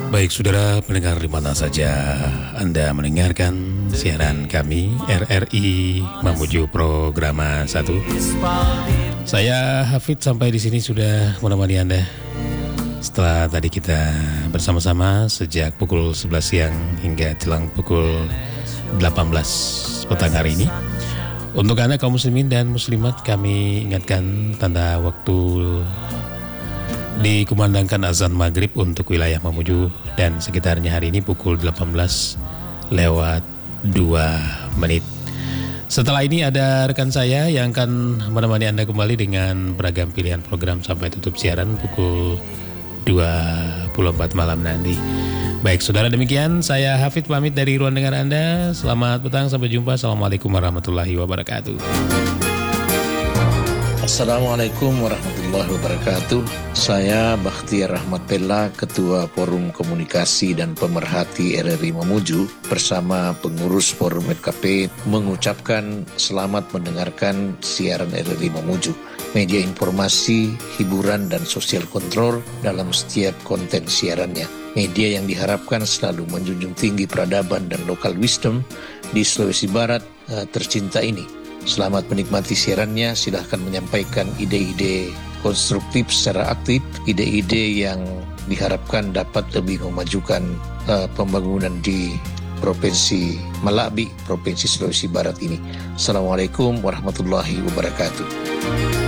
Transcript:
Baik saudara pendengar di mana saja Anda mendengarkan siaran kami RRI Mamuju Programa 1. Saya Hafid sampai di sini sudah menemani Anda. Setelah tadi kita bersama-sama sejak pukul 11 siang hingga jelang pukul 18 petang hari ini. Untuk Anda kaum muslimin dan muslimat, kami ingatkan tanda waktu dikumandangkan azan maghrib untuk wilayah Mamuju dan sekitarnya hari ini pukul 18 lewat 2 menit. Setelah ini ada rekan saya yang akan menemani Anda kembali dengan beragam pilihan program sampai tutup siaran pukul 24 malam nanti. Baik saudara, demikian saya Hafid pamit dari ruang dengar Anda. Selamat petang, sampai jumpa. Assalamualaikum warahmatullahi wabarakatuh. Assalamualaikum warahmatullahi wabarakatuh. Saya Bakhtiar Rahmat Pella, Ketua Forum Komunikasi dan Pemerhati RRI Mamuju bersama pengurus Forum FKP mengucapkan selamat mendengarkan siaran RRI Mamuju, media informasi, hiburan dan sosial kontrol dalam setiap konten siarannya. Media yang diharapkan selalu menjunjung tinggi peradaban dan local wisdom di Sulawesi Barat tercinta ini. Selamat menikmati siarannya. Silahkan menyampaikan ide-ide konstruktif secara aktif, ide-ide yang diharapkan dapat lebih memajukan pembangunan di Provinsi Malabi, Provinsi Sulawesi Barat ini. Assalamualaikum warahmatullahi wabarakatuh.